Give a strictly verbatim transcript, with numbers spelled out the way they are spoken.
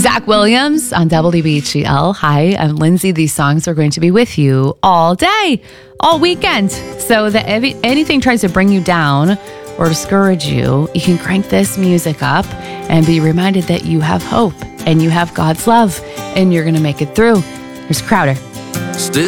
Zach Williams on W B H G L. Hi, I'm Lindsay. These songs are going to be with you all day, all weekend. So that if anything tries to bring you down or discourage you, you can crank this music up and be reminded that you have hope and you have God's love and you're going to make it through. Here's Crowder. Still